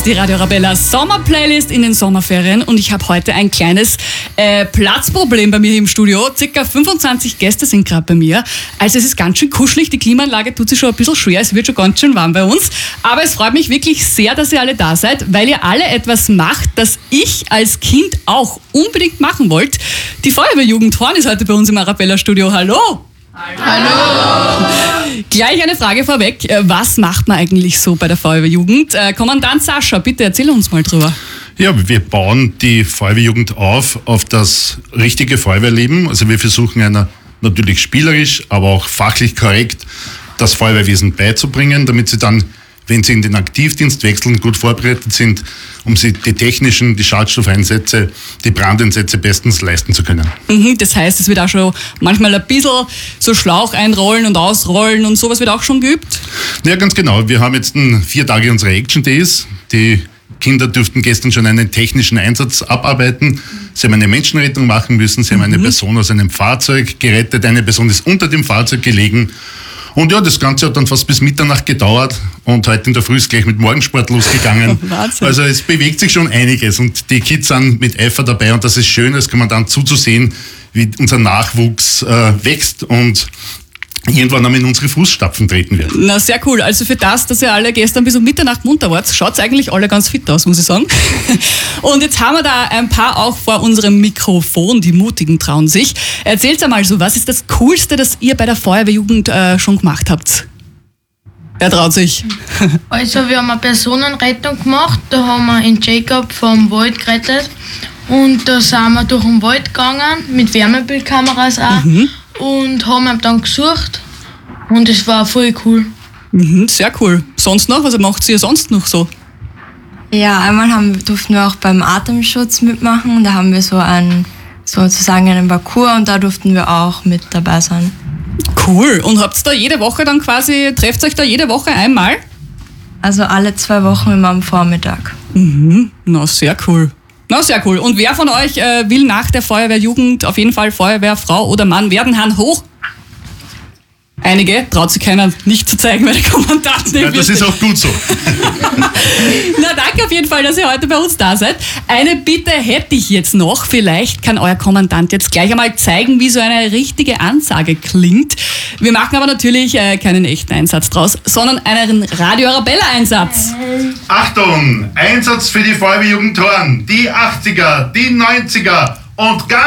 ist die Radio Arabella Sommerplaylist in den Sommerferien und ich habe heute ein kleines Platzproblem bei mir im Studio. Circa 25 Gäste sind gerade bei mir. Also es ist ganz schön kuschelig, die Klimaanlage tut sich schon ein bisschen schwer, es wird schon ganz schön warm bei uns. Aber es freut mich wirklich sehr, dass ihr alle da seid, weil ihr alle etwas macht, das ich als Kind auch unbedingt machen wollte. Die Feuerwehrjugend Horn ist heute bei uns im Arabella Studio. Hallo! Hallo! Gleich eine Frage vorweg. Was macht man eigentlich so bei der Feuerwehrjugend? Kommandant Sascha, bitte erzähl uns mal drüber. Ja, wir bauen die Feuerwehrjugend auf das richtige Feuerwehrleben. Also wir versuchen natürlich spielerisch, aber auch fachlich korrekt das Feuerwehrwesen beizubringen, damit sie dann, wenn sie in den Aktivdienst wechseln, gut vorbereitet sind, um sie die technischen, die Schadstoffeinsätze, die Brandeinsätze bestens leisten zu können. Das heißt, es wird auch schon manchmal ein bisschen so Schlauch einrollen und ausrollen und sowas wird auch schon geübt? Ja, ganz genau. Wir haben jetzt 4 Tage unsere Action Days. Die Kinder dürften gestern schon einen technischen Einsatz abarbeiten. Sie haben eine Menschenrettung machen müssen. Sie haben eine Person aus einem Fahrzeug gerettet. Eine Person ist unter dem Fahrzeug gelegen. Und ja, das Ganze hat dann fast bis Mitternacht gedauert und heute in der Früh ist gleich mit Morgensport losgegangen. Also es bewegt sich schon einiges und die Kids sind mit Eifer dabei und das ist schön, als Kommandant zuzusehen, wie unser Nachwuchs wächst und irgendwann einmal in unsere Fußstapfen treten wird. Na, sehr cool. Also für das, dass ihr alle gestern bis um Mitternacht munter wart, schaut's eigentlich alle ganz fit aus, muss ich sagen. Und jetzt haben wir da ein paar auch vor unserem Mikrofon, die Mutigen trauen sich. Erzählt's einmal so, was ist das Coolste, das ihr bei der Feuerwehrjugend schon gemacht habt? Wer traut sich? Also wir haben eine Personenrettung gemacht, da haben wir den Jacob vom Wald gerettet und da sind wir durch den Wald gegangen, mit Wärmebildkameras auch. Und haben ihn dann gesucht und es war voll cool. Sehr cool. Sonst noch? Was macht ihr sonst noch so? Ja, einmal durften wir auch beim Atemschutz mitmachen. Da haben wir sozusagen einen Parcours und da durften wir auch mit dabei sein. Cool. Und habt ihr da jede Woche dann quasi, trefft euch da jede Woche einmal? Also alle 2 Wochen immer am Vormittag. Na, sehr cool. Na, sehr cool. Und wer von euch will nach der Feuerwehrjugend auf jeden Fall Feuerwehrfrau oder Mann werden? Hand hoch. Einige traut sich keiner nicht zu zeigen, weil der Kommandant nicht Ja, das ist auch gut so. Na, danke auf jeden Fall, dass ihr heute bei uns da seid. Eine Bitte hätte ich jetzt noch. Vielleicht kann euer Kommandant jetzt gleich einmal zeigen, wie so eine richtige Ansage klingt. Wir machen aber natürlich keinen echten Einsatz draus, sondern einen Radio Arabella Einsatz. Achtung, Einsatz für die Feuerwehrjugend Horn, die 80er, die 90er und ganz